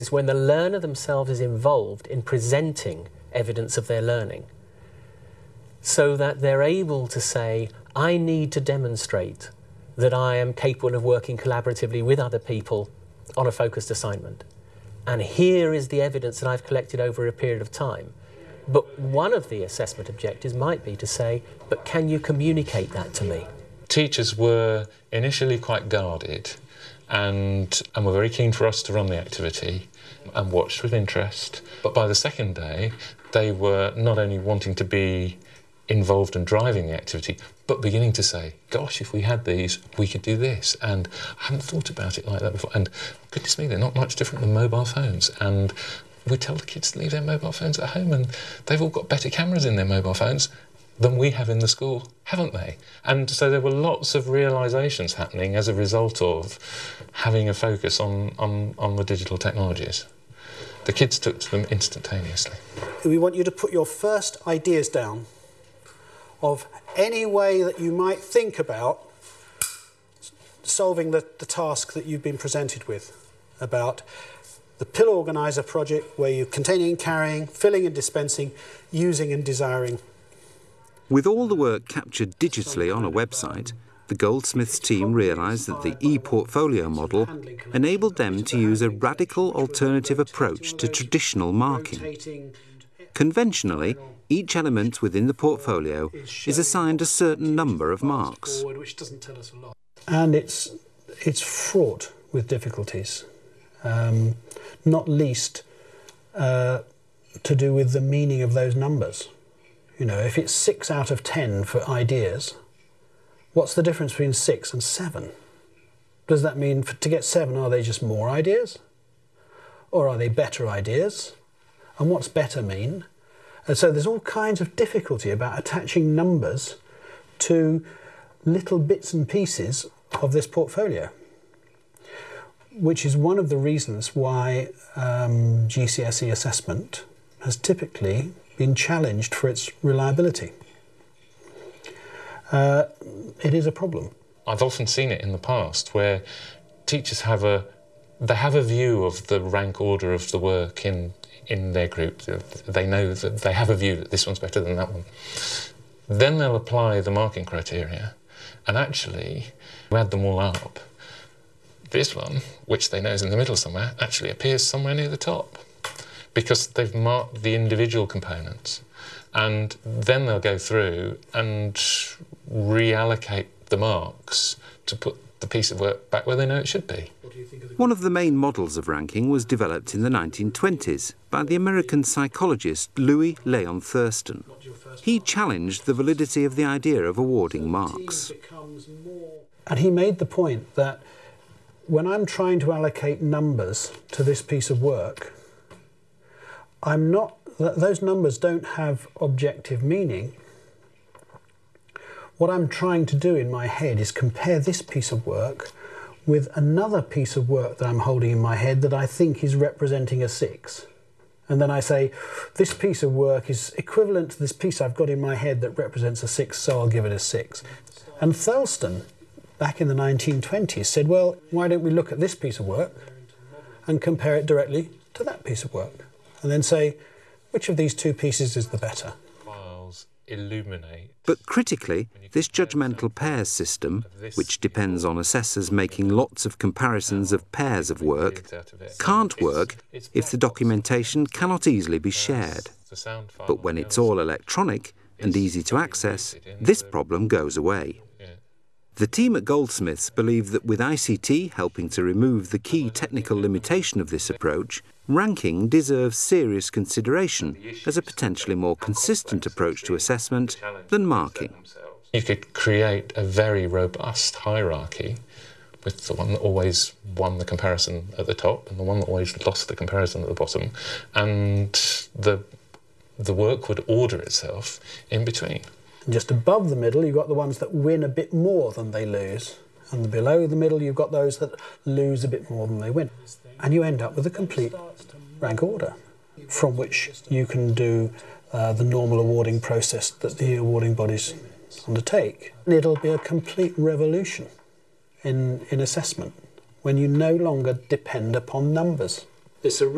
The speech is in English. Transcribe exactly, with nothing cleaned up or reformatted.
It's when the learner themselves is involved in presenting evidence of their learning, so that they're able to say, I need to demonstrate that I am capable of working collaboratively with other people on a focused assignment. And here is the evidence that I've collected over a period of time. But one of the assessment objectives might be to say, but can you communicate that to me? Teachers were initially quite guarded and, and were very keen for us to run the activity and watched with interest. But by the second day, they were not only wanting to be involved and driving the activity, but beginning to say, gosh, if we had these, we could do this. And I hadn't thought about it like that before. And goodness me, they're not much different than mobile phones. And we tell the kids to leave their mobile phones at home, and they've all got better cameras in their mobile phones than we have in the school, haven't they? And so there were lots of realisations happening as a result of having a focus on, on, on the digital technologies. The kids took to them instantaneously. We want you to put your first ideas down of any way that you might think about solving the, the task that you've been presented with, about the pill organiser project where you're containing and carrying, filling and dispensing, using and desiring. With all the work captured digitally on a website, the Goldsmiths team realised that the e-portfolio model enabled them to use a radical alternative approach to traditional marking. Conventionally, each element within the portfolio is assigned a certain number of marks. And it's, it's fraught with difficulties, um, not least uh, to do with the meaning of those numbers. You know, if it's six out of ten for ideas, what's the difference between six and seven? Does that mean for, to get seven, are they just more ideas? Or are they better ideas? And what's better mean? And so there's all kinds of difficulty about attaching numbers to little bits and pieces of this portfolio, which is one of the reasons why um, G C S E assessment has typically been challenged for its reliability. Uh, it is a problem. I've often seen it in the past where teachers have a, they have a view of the rank order of the work in in their group. They know that they have a view that this one's better than that one. Then they'll apply the marking criteria, and actually, you add them all up, this one, which they know is in the middle somewhere, actually appears somewhere near the top, because they've marked the individual components. And then they'll go through and reallocate the marks to put the piece of work back where they know it should be. One of the main models of ranking was developed in the nineteen twenties by the American psychologist Louis Leon Thurston. He challenged the validity of the idea of awarding marks. And he made the point that when I'm trying to allocate numbers to this piece of work, I'm not, those numbers don't have objective meaning. What I'm trying to do in my head is compare this piece of work with another piece of work that I'm holding in my head that I think is representing a six. And then I say, this piece of work is equivalent to this piece I've got in my head that represents a six, so I'll give it a six. And Thurston, back in the nineteen twenties, said, well, why don't we look at this piece of work and compare it directly to that piece of work? And then say, which of these two pieces is the better? Illuminate. But critically, this judgmental pairs system, which depends on assessors making lots of comparisons of pairs of work, can't work if the documentation cannot easily be shared. But when it's all electronic and easy to access, this problem goes away. The team at Goldsmiths believe that with I C T helping to remove the key technical limitation of this approach, ranking deserves serious consideration as a potentially more consistent approach to assessment than marking. You could create a very robust hierarchy with the one that always won the comparison at the top and the one that always lost the comparison at the bottom, and the, the work would order itself in between. And just above the middle, you've got the ones that win a bit more than they lose. And below the middle, you've got those that lose a bit more than they win. And you end up with a complete rank order from which you can do uh, the normal awarding process that the awarding bodies undertake. And it'll be a complete revolution in, in assessment when you no longer depend upon numbers. It's a